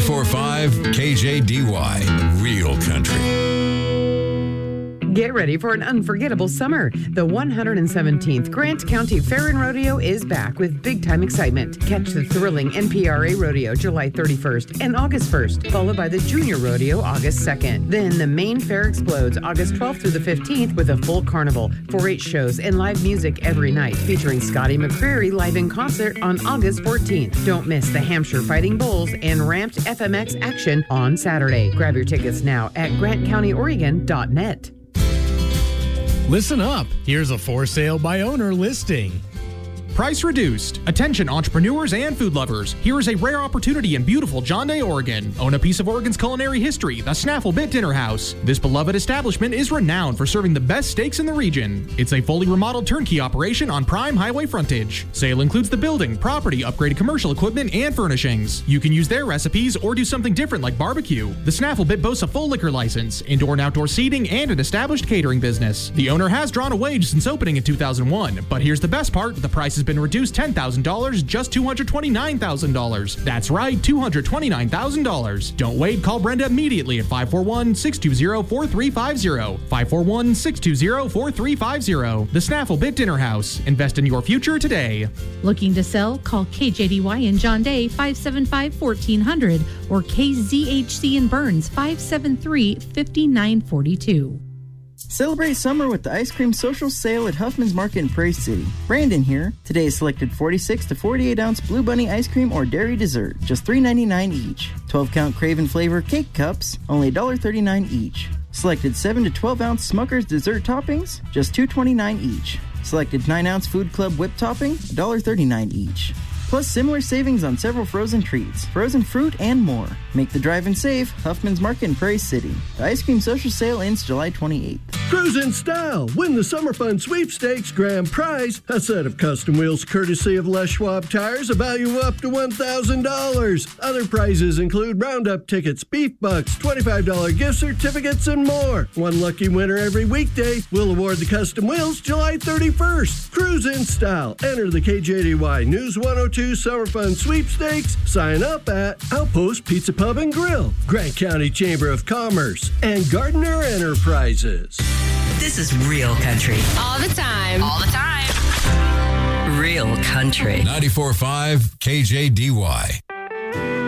94.5 KJDY, Real Country. Get ready for an unforgettable summer. The 117th Grant County Fair and Rodeo is back with big-time excitement. Catch the thrilling NPRA Rodeo July 31st and August 1st, followed by the Junior Rodeo August 2nd. Then the main fair explodes August 12th through the 15th with a full carnival, 4-H shows, and live music every night, featuring Scotty McCreery live in concert on August 14th. Don't miss the Hampshire Fighting Bulls and Ramped FMX action on Saturday. Grab your tickets now at GrantCountyOregon.net. Listen up. Here's a for sale by owner listing. Price reduced. Attention entrepreneurs and food lovers. Here is a rare opportunity in beautiful John Day, Oregon. Own a piece of Oregon's culinary history, the Snaffle Bit Dinner House. This beloved establishment is renowned for serving the best steaks in the region. It's a fully remodeled turnkey operation on prime highway frontage. Sale includes the building, property, upgraded commercial equipment, and furnishings. You can use their recipes or do something different like barbecue. The Snaffle Bit boasts a full liquor license, indoor and outdoor seating, and an established catering business. The owner has drawn a wage since opening in 2001, but here's the best part, the price has been reduced $10,000, just $229,000. That's right, $229,000. Don't wait, call Brenda immediately at 541-620-4350. 541-620-4350. The Snaffle Bit Dinner House. Invest in your future today. Looking to sell? Call KJDY in John Day 575-1400 or KZHC in Burns 573-5942. Celebrate summer with the Ice Cream Social Sale at Huffman's Market in Prairie City. Brandon here. Today is selected 46 to 48 ounce Blue Bunny ice cream or dairy dessert, just $3.99 each. 12 count Craven flavor cake cups, only $1.39 each. Selected 7 to 12 ounce Smucker's dessert toppings, just $2.29 each. Selected 9 ounce Food Club whip topping, $1.39 each. Plus similar savings on several frozen treats, frozen fruit, and more. Make the drive-in safe. Huffman's Market in Prairie City. The Ice Cream Social Sale ends July 28th. Cruise in style. Win the Summer Fun Sweepstakes grand prize. A set of custom wheels courtesy of Les Schwab Tires, a value up to $1,000. Other prizes include Roundup tickets, beef bucks, $25 gift certificates, and more. One lucky winner every weekday. We'll award the custom wheels July 31st. Cruise in style. Enter the KJDY News 102 Summer Fun Sweepstakes. Sign up at Outpost Pizza Pub and Grill, Grant County Chamber of Commerce, and Gardner Enterprises. This is Real Country. All the time. All the time. Real Country. 94.5 KJDY.